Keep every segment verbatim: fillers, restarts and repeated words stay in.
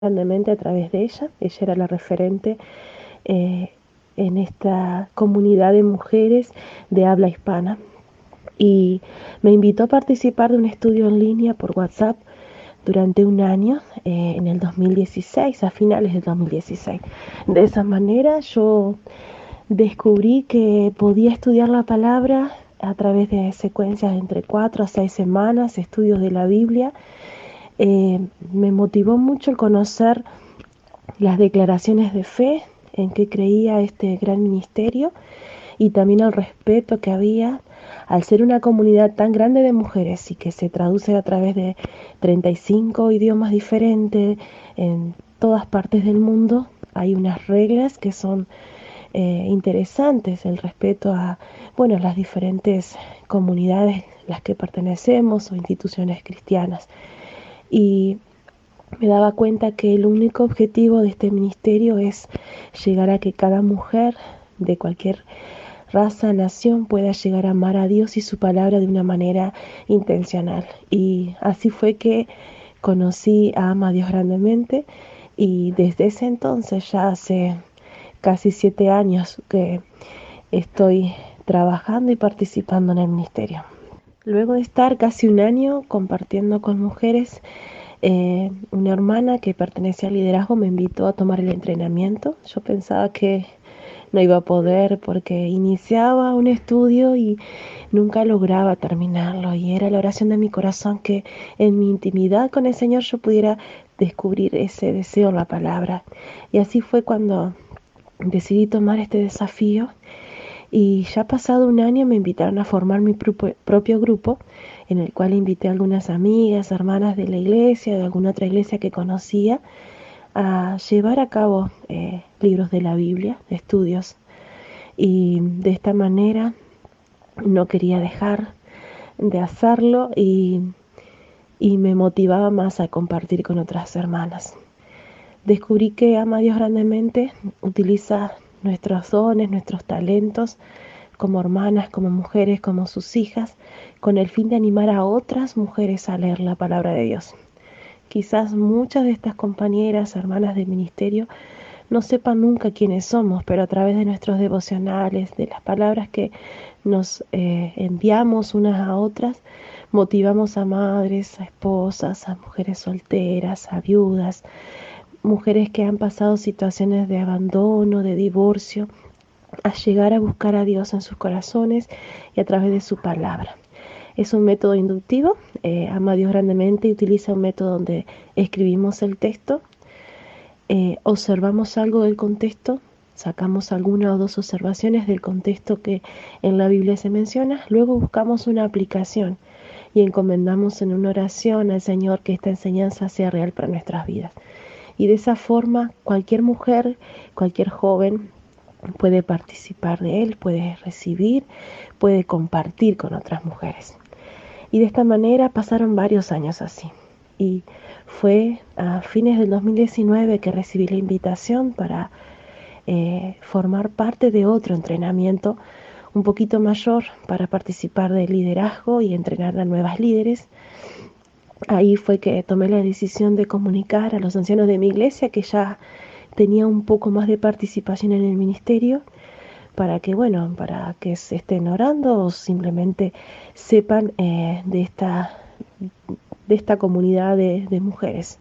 grandemente a través de ella. Ella era la referente eh, en esta comunidad de mujeres de habla hispana. Y me invitó a participar de un estudio en línea por WhatsApp durante un año, eh, en el dos mil dieciséis, a finales del dos mil dieciséis. De esa manera yo descubrí que podía estudiar la palabra a través de secuencias de entre cuatro a seis semanas, estudios de la Biblia. Eh, me motivó mucho el conocer las declaraciones de fe en que creía este gran ministerio y también el respeto que había al ser una comunidad tan grande de mujeres y que se traduce a través de treinta y cinco idiomas diferentes en todas partes del mundo. Hay unas reglas que son eh, interesantes, el respeto a, bueno, las diferentes comunidades a las que pertenecemos o instituciones cristianas. Y me daba cuenta que el único objetivo de este ministerio es llegar a que cada mujer de cualquier raza, nación pueda llegar a amar a Dios y su palabra de una manera intencional. Y así fue que conocí a Ama a Dios grandemente, y desde ese entonces, ya hace casi siete años que estoy trabajando y participando en el ministerio. Luego de estar casi un año compartiendo con mujeres, eh, una hermana que pertenece al liderazgo me invitó a tomar el entrenamiento. Yo pensaba que no iba a poder porque iniciaba un estudio y nunca lograba terminarlo, y era la oración de mi corazón que en mi intimidad con el Señor yo pudiera descubrir ese deseo en la palabra. Y así fue cuando decidí tomar este desafío, y ya pasado un año me invitaron a formar mi propio, propio grupo, en el cual invité a algunas amigas, hermanas de la iglesia, de alguna otra iglesia que conocía, a llevar a cabo eh, libros de la Biblia, estudios. Y de esta manera no quería dejar de hacerlo, y, y me motivaba más a compartir con otras hermanas. Descubrí que Ama a Dios grandemente utiliza nuestros dones, nuestros talentos, como hermanas, como mujeres, como sus hijas, con el fin de animar a otras mujeres a leer la palabra de Dios. Quizás muchas de estas compañeras, hermanas del ministerio, no sepan nunca quiénes somos, pero a través de nuestros devocionales, de las palabras que nos eh, enviamos unas a otras, motivamos a madres, a esposas, a mujeres solteras, a viudas, mujeres que han pasado situaciones de abandono, de divorcio, a llegar a buscar a Dios en sus corazones y a través de su palabra. Es un método inductivo. eh, Ama a Dios grandemente y utiliza un método donde escribimos el texto, eh, observamos algo del contexto, sacamos alguna o dos observaciones del contexto que en la Biblia se menciona, luego buscamos una aplicación y encomendamos en una oración al Señor que esta enseñanza sea real para nuestras vidas. Y de esa forma cualquier mujer, cualquier joven puede participar de él, puede recibir, puede compartir con otras mujeres. Y de esta manera pasaron varios años así. Y fue a fines del dos mil diecinueve que recibí la invitación para eh, formar parte de otro entrenamiento un poquito mayor para participar del liderazgo y entrenar a nuevas líderes. Ahí fue que tomé la decisión de comunicar a los ancianos de mi iglesia que ya tenía un poco más de participación en el ministerio, para que, bueno, para que se estén orando o simplemente sepan eh, de esta de esta comunidad de, de mujeres.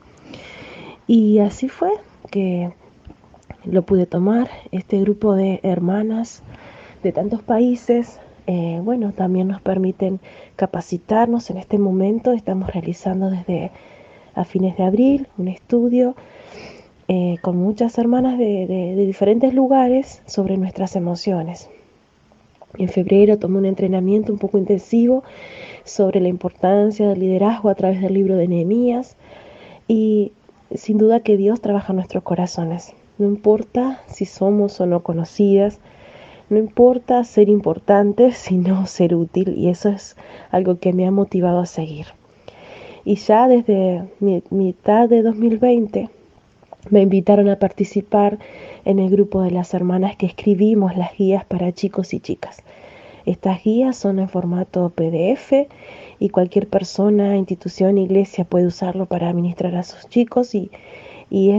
Y así fue que lo pude tomar, este grupo de hermanas de tantos países. Eh, bueno, también nos permiten capacitarnos. En este momento estamos realizando desde a fines de abril un estudio eh, con muchas hermanas de, de, de diferentes lugares sobre nuestras emociones. En febrero tomé un entrenamiento un poco intensivo sobre la importancia del liderazgo a través del libro de Nehemías, y sin duda que Dios trabaja en nuestros corazones. No importa si somos o no conocidas, no importa ser importantes, sino ser útil, y eso es algo que me ha motivado a seguir. Y ya desde mi, mitad de dos mil veinte me invitaron a participar en el grupo de las hermanas que escribimos las guías para chicos y chicas. Estas guías son en formato P D F y cualquier persona, institución, iglesia puede usarlo para administrar a sus chicos, y y